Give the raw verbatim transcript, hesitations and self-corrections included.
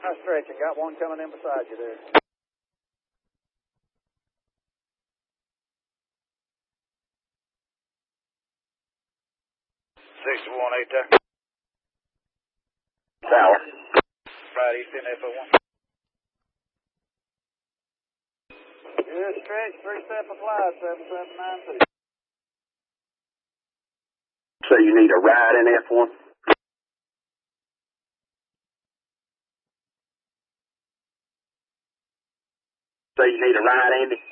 Stretch, I got one coming in beside you there. six one eight there. Tower. Right east in F O one. Good stretch, three step applied, seven seven nine two. So you need a ride in F one? So you need a ride, Andy?